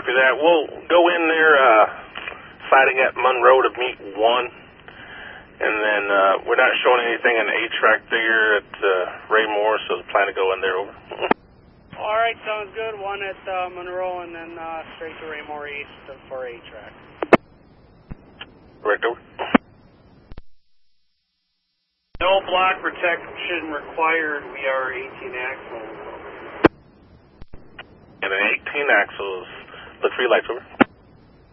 Copy that. We'll go in there, siding at Monroe to meet 1. And then we're not showing anything on the A-track there at Raymore, so the plan to go in there. Over. All right, sounds good. 1 at Monroe and then straight to Raymore East for A-track. Correct, over. No block protection required. We are 18 axles. And then 18 axles. Look for your lights, over.